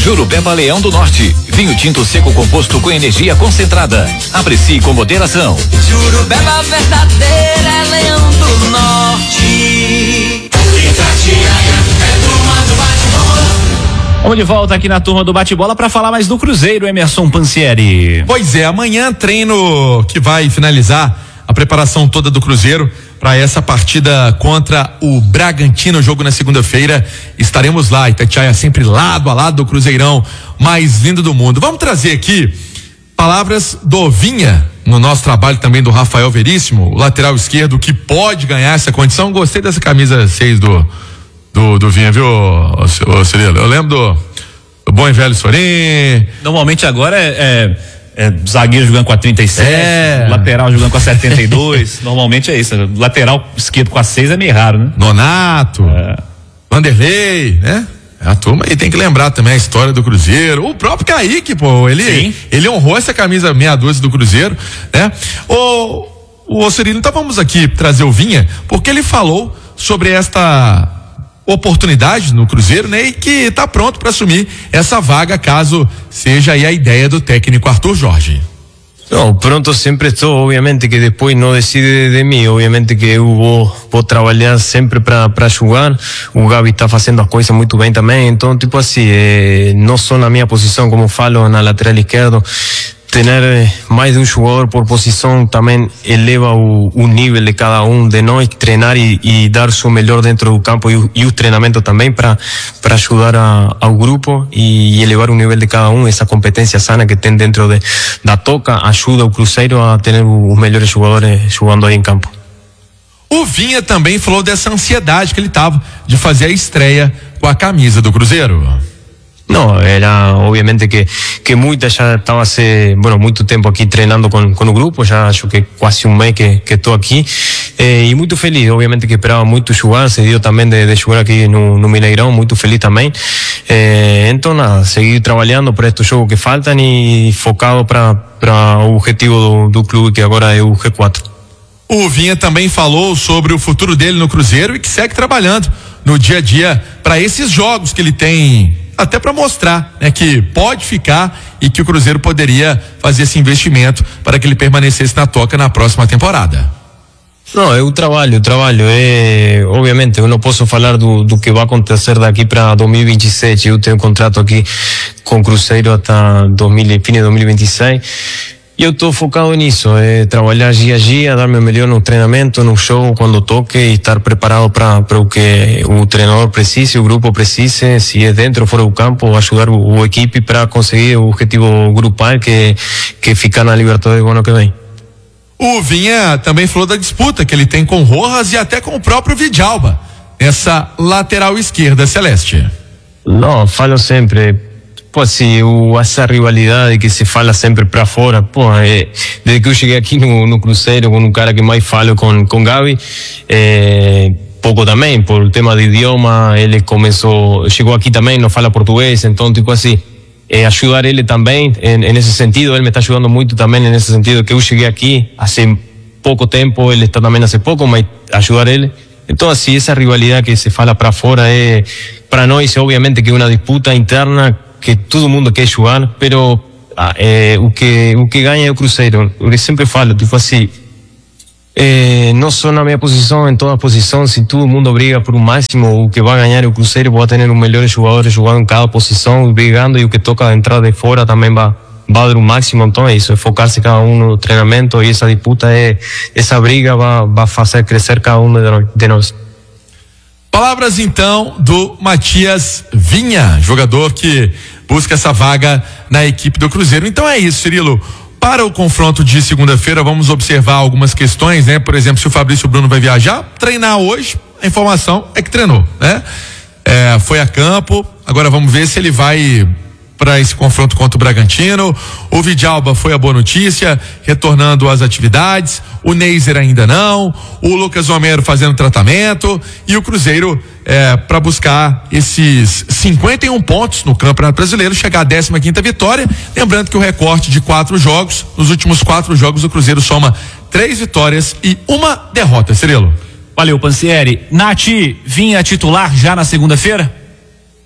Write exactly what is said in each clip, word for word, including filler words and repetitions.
Jurupeba Leão do Norte, vinho tinto seco composto com energia concentrada. Aprecie com moderação. Jurupeba verdadeira é Leão do Norte. Itatiaia é turma do bate-bola. Vamos de volta aqui na turma do bate-bola para falar mais do Cruzeiro, Emerson Pansieri. Pois é, amanhã treino que vai finalizar a preparação toda do Cruzeiro para essa partida contra o Bragantino, jogo na segunda-feira. Estaremos lá, Itatiaia sempre lado a lado do Cruzeirão mais lindo do mundo. Vamos trazer aqui palavras do Vinha, no nosso trabalho também do Rafael Veríssimo, o lateral esquerdo que pode ganhar essa condição. Gostei dessa camisa seis do do, do Vinha, viu, ô, ô, Cirilo? Eu lembro do, do bom e velho Sorin. Normalmente agora é, é É, zagueiro jogando com a trinta e sete, é. Lateral jogando com a setenta e dois. Normalmente é isso. Lateral esquerdo com a seis é meio raro, né? Nonato, é. Vanderlei, né? A turma aí tem que lembrar também a história do Cruzeiro. O próprio Kaique, pô, ele, ele honrou essa camisa meia dúzia do Cruzeiro, né? O, o Cirilo, então vamos aqui trazer o Vinha, porque ele falou sobre esta oportunidade no Cruzeiro, né? E que tá pronto para assumir essa vaga caso seja aí a ideia do técnico Arthur Jorge. No, pronto sempre estou, obviamente que depois não decide de mim, obviamente que eu vou, vou trabalhar sempre para para jogar. O Gabi está fazendo as coisas muito bem também, então tipo assim, eh, não só na minha posição, como falo, na lateral esquerda, ter mais de um jogador por posição também eleva o, o nível de cada um de nós, treinar e, e dar o melhor dentro do campo e o, e o treinamento também para para ajudar a, ao grupo e, e elevar o nível de cada um. Essa competência sana que tem dentro de, da toca ajuda o Cruzeiro a ter os melhores jogadores jogando aí em campo. O Vinha também falou dessa ansiedade que ele tava de fazer a estreia com a camisa do Cruzeiro. Não, era obviamente que que muita já estava se, bueno, muito tempo aqui treinando com com o grupo, já acho que quase um mês que que estou aqui, eh, e muito feliz, obviamente que esperava muito jogar, se deu também de, de jogar aqui no, no Mineirão, muito feliz também, eh, então nada, seguir trabalhando para estes jogos que faltam e focado para para o objetivo do, do clube que agora é o G quatro. O Vinha também falou sobre o futuro dele no Cruzeiro e que segue trabalhando no dia a dia para esses jogos que ele tem, até para mostrar, né, que pode ficar e que o Cruzeiro poderia fazer esse investimento para que ele permanecesse na toca na próxima temporada. Não, é o trabalho, o trabalho é, obviamente, eu não posso falar do, do que vai acontecer daqui para dois mil e vinte e sete, eu tenho um contrato aqui com o Cruzeiro até dois mil, fim de dois mil e vinte e seis, e eu estou focado nisso, é trabalhar dia a dia, dar meu melhor no treinamento, no show, quando toque, e estar preparado para para o que o treinador precise, o grupo precise, se é dentro ou fora do campo, ajudar o, o equipe para conseguir o objetivo grupal que que ficar na Libertadores do ano que vem. O Vinha também falou da disputa que ele tem com o Rojas e até com o próprio Vidalba, essa lateral esquerda celeste. Não, falo sempre. Pô, assim, o, essa rivalidade que se fala sempre para fora, pô, é, desde que eu cheguei aqui no, no Cruzeiro, com um cara que mais falo com com Gabi, é, pouco também, por o tema de idioma, ele começou, chegou aqui também, não fala português, então, tipo assim, é, ajudar ele também, nesse sentido, ele me está ajudando muito também, nesse sentido, que eu cheguei aqui há pouco tempo, ele está também há pouco, mas ajudar ele. Então, assim, essa rivalidade que se fala para fora, é, para nós, obviamente, que é uma disputa interna, que todo mundo quer jogar, pero eh, o que o que ganha é o Cruzeiro. Eu sempre falo, tipo assim, eh, não só na minha posição, em toda a posição, se todo mundo briga por o máximo, o que vai ganhar é o Cruzeiro, vai ter os melhores jogadores jogando em cada posição, brigando, e o que toca de entrada de fora também vai, vai dar o máximo. Então é isso, é focar-se cada um no treinamento, e essa disputa, é, essa briga vai, vai fazer crescer cada um de nós. Palavras então do Matias Vinha, jogador que busca essa vaga na equipe do Cruzeiro. Então é isso, Cirilo. Para o confronto de segunda-feira, vamos observar algumas questões, né? Por exemplo, se o Fabrício Bruno vai viajar, treinar hoje, a informação é que treinou, né? É, foi a campo, agora vamos ver se ele vai para esse confronto contra o Bragantino. O Vidalba foi a boa notícia, retornando às atividades. O Neiser ainda não. O Lucas Romero fazendo tratamento. E o Cruzeiro é, para buscar esses cinquenta e um pontos no Campeonato Brasileiro, chegar à décima quinta vitória. Lembrando que o recorte de quatro jogos, nos últimos quatro jogos, o Cruzeiro soma três vitórias e uma derrota. Cirilo. Valeu, Pansieri. Nath, Vinha titular já na segunda-feira?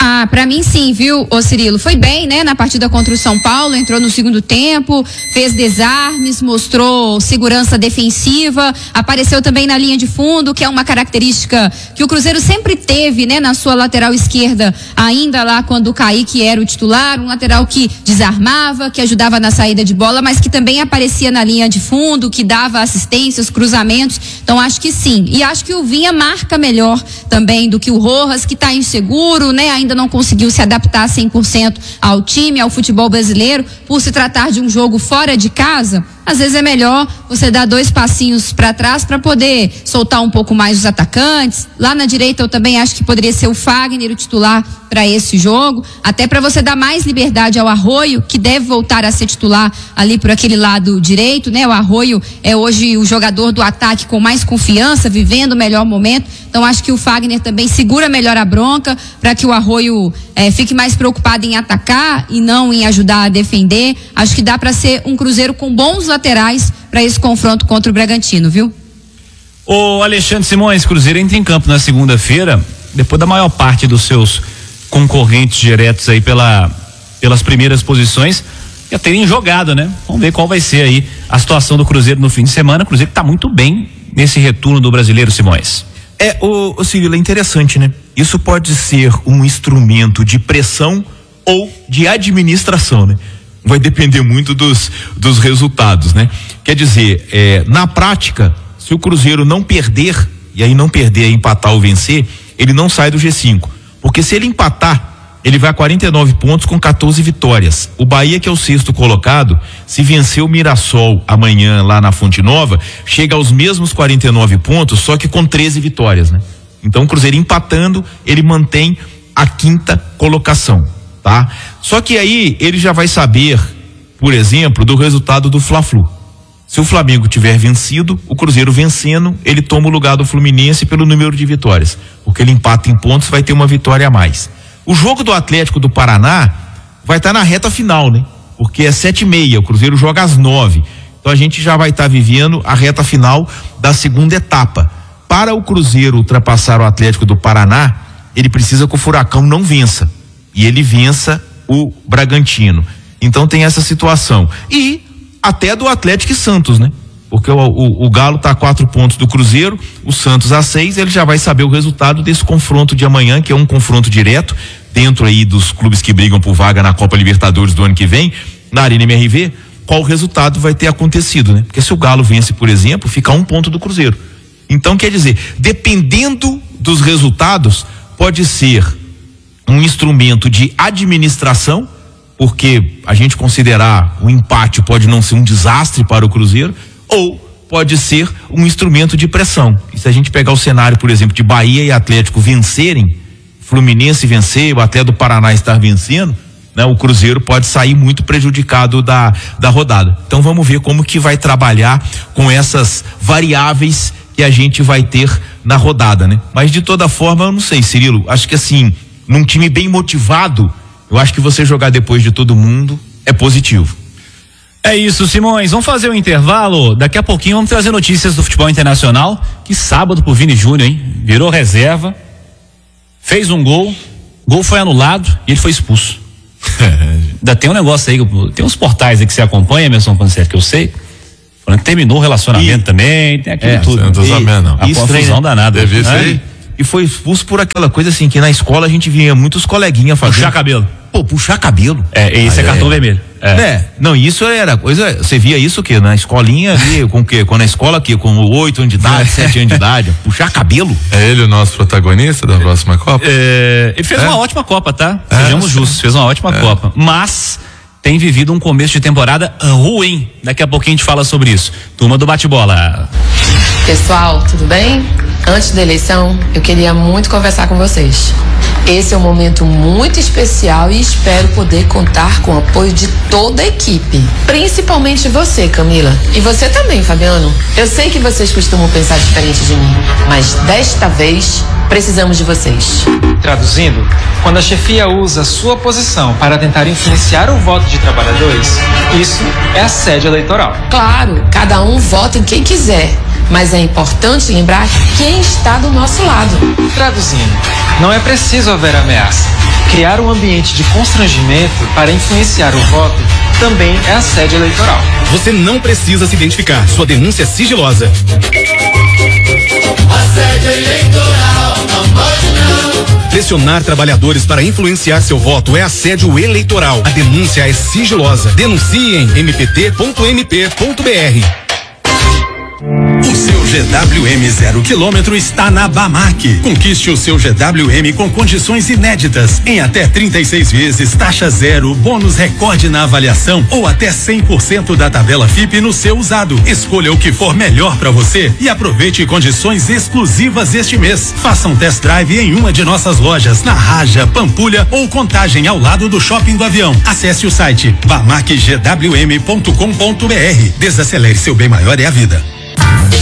Ah, pra mim sim, viu, ô Cirilo? Foi bem, né, na partida contra o São Paulo, entrou no segundo tempo, fez desarmes, mostrou segurança defensiva, apareceu também na linha de fundo, que é uma característica que o Cruzeiro sempre teve, né, na sua lateral esquerda, ainda lá quando o Kaique era o titular, um lateral que desarmava, que ajudava na saída de bola, mas que também aparecia na linha de fundo, que dava assistências, cruzamentos. Então acho que sim. E acho que o Vinha marca melhor também do que o Rojas, que tá inseguro, né, ainda não conseguiu se adaptar cem por cento ao time, ao futebol brasileiro, por se tratar de um jogo fora de casa. Às vezes é melhor você dar dois passinhos para trás para poder soltar um pouco mais os atacantes. Lá na direita eu também acho que poderia ser o Fagner o titular para esse jogo, até para você dar mais liberdade ao Arroio, que deve voltar a ser titular ali por aquele lado direito, né? O Arroio é hoje o jogador do ataque com mais confiança, vivendo o melhor momento. Então acho que o Fagner também segura melhor a bronca para que o Arroio eh, fique mais preocupado em atacar e não em ajudar a defender. Acho que dá para ser um Cruzeiro com bons laterais para esse confronto contra o Bragantino, viu? O Alexandre Simões, Cruzeiro entra em campo na segunda-feira, depois da maior parte dos seus concorrentes diretos aí pela, pelas primeiras posições já terem jogado, né? Vamos ver qual vai ser aí a situação do Cruzeiro no fim de semana. O Cruzeiro está muito bem nesse retorno do Brasileiro, Simões. É, o, o Cirilo, é interessante, né? Isso pode ser um instrumento de pressão ou de administração, né? Vai depender muito dos, dos resultados, né? Quer dizer, é, na prática, se o Cruzeiro não perder, e aí não perder, empatar ou vencer, ele não sai do G cinco. Porque se ele empatar, ele vai a quarenta e nove pontos com quatorze vitórias. O Bahia, que é o sexto colocado, se vencer o Mirassol amanhã lá na Fonte Nova, chega aos mesmos quarenta e nove pontos, só que com treze vitórias, né? Então o Cruzeiro empatando, ele mantém a quinta colocação, tá? Só que aí ele já vai saber, por exemplo, do resultado do Fla-Flu. Se o Flamengo tiver vencido, o Cruzeiro vencendo, ele toma o lugar do Fluminense pelo número de vitórias, porque ele empata em pontos, vai ter uma vitória a mais. O jogo do Atlético do Paraná vai estar tá na reta final, né? Porque é sete e meia, o Cruzeiro joga às nove. Então a gente já vai estar tá vivendo a reta final da segunda etapa. Para o Cruzeiro ultrapassar o Atlético do Paraná, ele precisa que o Furacão não vença. E ele vença o Bragantino. Então tem essa situação. E até do Atlético e Santos, né? Porque o, o, o Galo tá a quatro pontos do Cruzeiro, o Santos a seis, ele já vai saber o resultado desse confronto de amanhã, que é um confronto direto, dentro aí dos clubes que brigam por vaga na Copa Libertadores do ano que vem, na Arena M R V, qual o resultado vai ter acontecido, né? Porque se o Galo vence, por exemplo, fica a um ponto do Cruzeiro. Então, quer dizer, dependendo dos resultados, pode ser um instrumento de administração, porque a gente considerar o empate pode não ser um desastre para o Cruzeiro, ou pode ser um instrumento de pressão. E se a gente pegar o cenário, por exemplo, de Bahia e Atlético vencerem, Fluminense vencer, o Atlético do Paraná estar vencendo, né, o Cruzeiro pode sair muito prejudicado da, da rodada. Então vamos ver como que vai trabalhar com essas variáveis que a gente vai ter na rodada, né? Mas de toda forma, eu não sei, Cirilo, acho que assim, num time bem motivado, eu acho que você jogar depois de todo mundo é positivo. É isso, Simões. Vamos fazer um intervalo. Daqui a pouquinho vamos trazer notícias do futebol internacional. Que sábado pro Vini Júnior, hein? Virou reserva, fez um gol, gol foi anulado e ele foi expulso. Ainda tem um negócio aí, tem uns portais aí que você acompanha, Emerson Pancer, que eu sei. Falando que terminou o relacionamento e, também, tem aquilo é, tudo. Não tô sabendo, não. A Isso confusão treina, danada. Teve isso aí? E foi expulso por aquela coisa assim, que na escola a gente via muitos coleguinhas fazendo. Puxar cabelo. Pô, puxar cabelo. É, esse ah, é cartão é. vermelho. É. é. Não, isso era coisa, você via isso o quê? Na escolinha ali, com o quê? Com na escola aqui, com oito anos de idade, sete anos de idade, puxar cabelo. É ele o nosso protagonista da próxima Copa? É, ele fez é. uma ótima Copa, tá? É, Sejamos justos, fez uma ótima é. Copa. Mas tem vivido um começo de temporada ruim. Daqui a pouquinho a gente fala sobre isso. Turma do Bate-Bola. Pessoal, tudo bem? Antes da eleição, eu queria muito conversar com vocês. Esse é um momento muito especial e espero poder contar com o apoio de toda a equipe. Principalmente você, Camila. E você também, Fabiano. Eu sei que vocês costumam pensar diferente de mim, mas desta vez precisamos de vocês. Traduzindo, quando a chefia usa sua posição para tentar influenciar o voto de trabalhadores, isso é assédio eleitoral. Claro, cada um vota em quem quiser. Mas é importante lembrar quem está do nosso lado. Traduzindo, não é preciso haver ameaça. Criar um ambiente de constrangimento para influenciar o voto também é assédio eleitoral. Você não precisa se identificar. Sua denúncia é sigilosa. Assédio eleitoral, não pode não. Pressionar trabalhadores para influenciar seu voto é assédio eleitoral. A denúncia é sigilosa. Denuncie em m p t ponto m p ponto b r. O seu G W M zero quilômetro está na Bamac. Conquiste o seu G W M com condições inéditas, em até trinta e seis vezes, taxa zero, bônus recorde na avaliação ou até cem por cento da tabela F I P no seu usado. Escolha o que for melhor para você e aproveite condições exclusivas este mês. Faça um test drive em uma de nossas lojas, na Raja, Pampulha ou Contagem, ao lado do Shopping do Avião. Acesse o site bamac g w m ponto com ponto b r. Desacelere, seu bem maior é a vida.